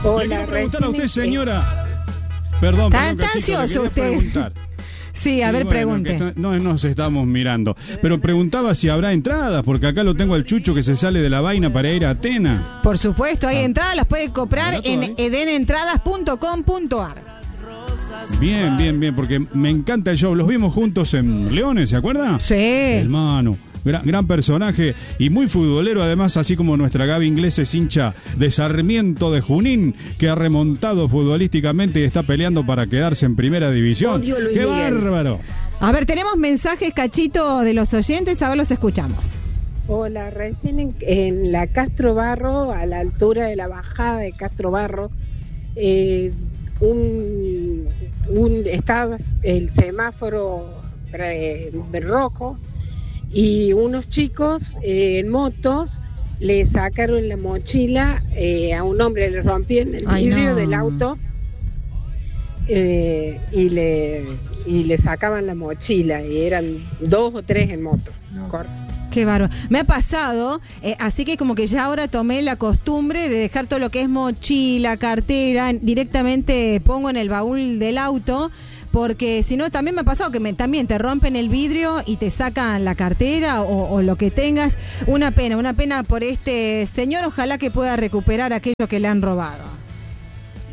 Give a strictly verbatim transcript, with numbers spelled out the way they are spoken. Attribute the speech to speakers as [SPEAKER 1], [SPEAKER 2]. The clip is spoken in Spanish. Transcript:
[SPEAKER 1] Hola,
[SPEAKER 2] Le quiero preguntar a usted, señora.
[SPEAKER 1] Eh...
[SPEAKER 2] Perdón,
[SPEAKER 1] Tan
[SPEAKER 2] perdón, cachito,
[SPEAKER 1] ansioso
[SPEAKER 2] le quería
[SPEAKER 1] usted.
[SPEAKER 2] preguntar.
[SPEAKER 1] Sí, a
[SPEAKER 2] Sí,
[SPEAKER 1] ver,
[SPEAKER 2] bueno,
[SPEAKER 1] pregunte.
[SPEAKER 2] que no nos estamos mirando. Pero preguntaba si habrá entradas, porque acá lo tengo al Chucho que se sale de la vaina para ir a Atenas.
[SPEAKER 1] Por supuesto, hay
[SPEAKER 2] Ah.
[SPEAKER 1] entradas, las puede comprar
[SPEAKER 2] ¿Barato
[SPEAKER 1] en
[SPEAKER 2] ahí?
[SPEAKER 1] eden entradas punto com punto a r.
[SPEAKER 2] Bien, bien, bien, porque me encanta el show. Los vimos juntos en Leones, ¿se acuerda?
[SPEAKER 1] Sí.
[SPEAKER 2] Hermano, gran, gran personaje y muy futbolero, además, así como nuestra Gaby Inglés es hincha de Sarmiento de Junín, que ha remontado futbolísticamente y está peleando para quedarse en primera división.
[SPEAKER 1] Odio a Luis
[SPEAKER 2] ¡Qué
[SPEAKER 1] Miguel.
[SPEAKER 2] bárbaro!
[SPEAKER 1] A ver, tenemos mensajes, Cachito, de los oyentes, a ver, los escuchamos.
[SPEAKER 3] Hola, recién en, en la Castro Barro, a la altura de la bajada de Castro Barro, eh, un, un estaba el semáforo eh, rojo y unos chicos eh, en motos le sacaron la mochila eh, a un hombre, le rompieron el
[SPEAKER 1] Ay,
[SPEAKER 3] vidrio
[SPEAKER 1] no.
[SPEAKER 3] del auto eh, y le y le sacaban la mochila y eran dos o tres en moto. Cor-
[SPEAKER 1] Qué bárbaro. Me ha pasado, eh, así que como que ya ahora tomé la costumbre de dejar todo lo que es mochila, cartera, directamente pongo en el baúl del auto, porque si no también me ha pasado que me, también te rompen el vidrio y te sacan la cartera o, o lo que tengas. Una pena, una pena por este señor, ojalá que pueda recuperar aquello que le han robado.